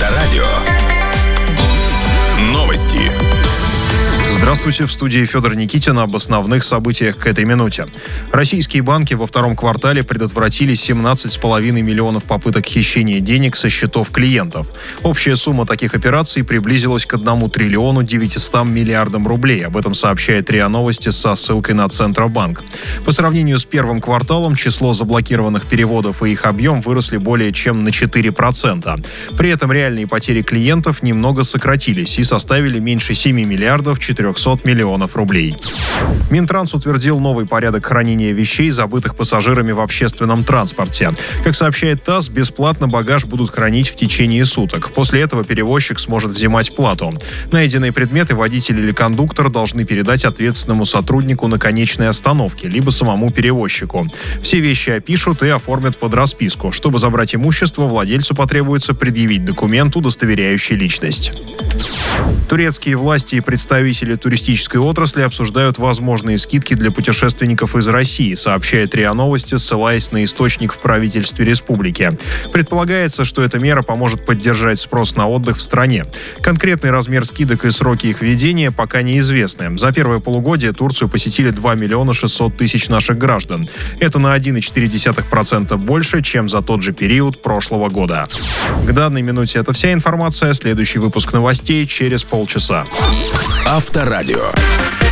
Авторадио. Новости. Здравствуйте, в студии Федор Никитин об основных событиях к этой минуте. Российские банки во втором квартале предотвратили 17,5 миллионов попыток хищения денег со счетов клиентов. Общая сумма таких операций приблизилась к 1 триллиону 900 миллиардам рублей. Об этом сообщает РИА Новости со ссылкой на Центробанк. По сравнению с первым кварталом число заблокированных переводов и их объем выросли более чем на 4%. При этом реальные потери клиентов немного сократились и составили меньше 7 миллиардов 400 миллионов рублей. Минтранс утвердил новый порядок хранения вещей, забытых пассажирами в общественном транспорте. Как сообщает ТАСС, бесплатно багаж будут хранить в течение суток. После этого перевозчик сможет взимать плату. Найденные предметы водитель или кондуктор должны передать ответственному сотруднику на конечной остановке, либо самому перевозчику. Все вещи опишут и оформят под расписку. Чтобы забрать имущество, владельцу потребуется предъявить документ, удостоверяющий личность. Турецкие власти и представители туристической отрасли обсуждают возможные скидки для путешественников из России, сообщает РИА Новости, ссылаясь на источник в правительстве республики. Предполагается, что эта мера поможет поддержать спрос на отдых в стране. Конкретный размер скидок и сроки их введения пока неизвестны. За первое полугодие Турцию посетили 2 миллиона 600 тысяч наших граждан. Это на 1,4% больше, чем за тот же период прошлого года. К данной минуте это вся информация. Следующий выпуск новостей через полчаса. Авторадио.